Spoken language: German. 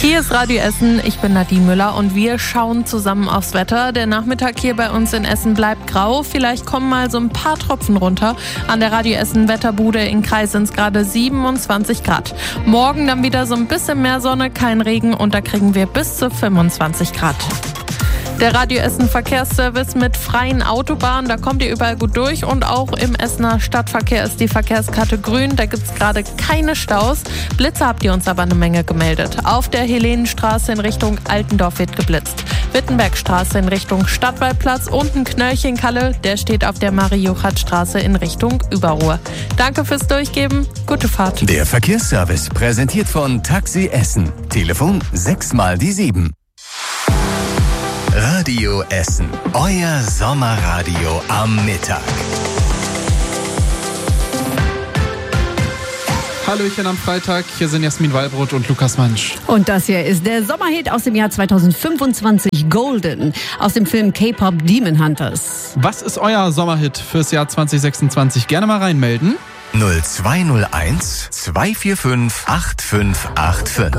Hier ist Radio Essen, ich bin Nadine Müller und wir schauen zusammen aufs Wetter. Der Nachmittag hier bei uns in Essen bleibt grau, vielleicht kommen mal so ein paar Tropfen runter. An der Radio Essen Wetterbude in Kreis sind es gerade 27 Grad. Morgen dann wieder so ein bisschen mehr Sonne, kein Regen und da kriegen wir bis zu 25 Grad. Der Radio Essen Verkehrsservice mit freien Autobahnen, da kommt ihr überall gut durch und auch im Essener Stadtverkehr ist die Verkehrskarte grün, da gibt's gerade keine Staus. Blitze habt ihr uns aber eine Menge gemeldet. Auf der Helenenstraße in Richtung Altendorf wird geblitzt. Wittenbergstraße in Richtung Stadtwaldplatz und ein Knöllchen-Kalle, der steht auf der Marie-Juchat-Straße in Richtung Überruhr. Danke fürs Durchgeben, gute Fahrt. Der Verkehrsservice präsentiert von Taxi Essen. Telefon 6x7. Radio Essen, euer Sommerradio am Mittag. Hallöchen am Freitag, hier sind Jasmin Wallbrot und Lukas Mansch. Und das hier ist der Sommerhit aus dem Jahr 2025, Golden, aus dem Film K-Pop Demon Hunters. Was ist euer Sommerhit fürs Jahr 2026? Gerne mal reinmelden. 0201 245 8585.